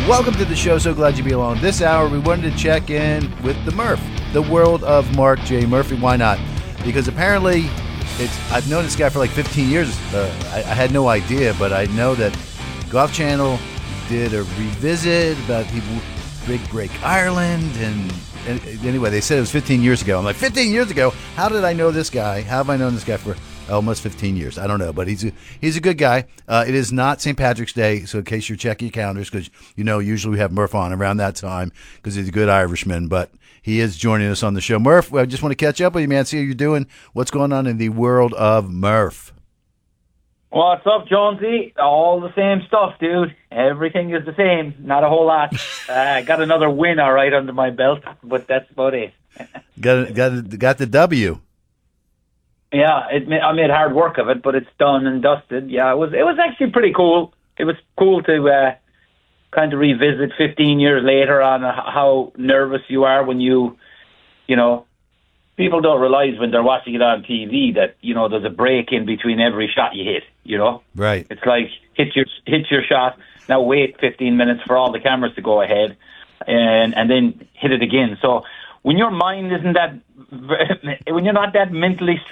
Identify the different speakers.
Speaker 1: Welcome to the show. So glad you be along. This hour, we wanted to check in with the Murph, the world of Mark J. Murphy. Why not? Because apparently, I've known this guy for like 15 years. I had no idea, but I know that Golf Channel did a revisit about Big Break Ireland, and anyway, they said it was 15 years ago. I'm like, 15 years ago? How did I know this guy? How have I known this guy for almost 15 years? I don't know, but he's a good guy. It is not St. Patrick's Day, so in case you're checking your calendars, because usually we have Murph on around that time because he's a good Irishman, but he is joining us on the show. Murph, I just want to catch up with you, man. See how you're doing. What's going on in the world of Murph?
Speaker 2: What's up, Jonesy? All the same stuff, dude. Everything is the same. Not a whole lot. Got another win, all right, under my belt, but that's about it.
Speaker 1: Got the W.
Speaker 2: Yeah, I made hard work of it, but it's done and dusted. Yeah, it was actually pretty cool. It was cool to kind of revisit 15 years later on how nervous you are when you know, people don't realize when they're watching it on TV that, there's a break in between every shot you hit,
Speaker 1: Right.
Speaker 2: It's like hit your shot, now wait 15 minutes for all the cameras to go ahead and then hit it again. So when your mind isn't when you're not that mentally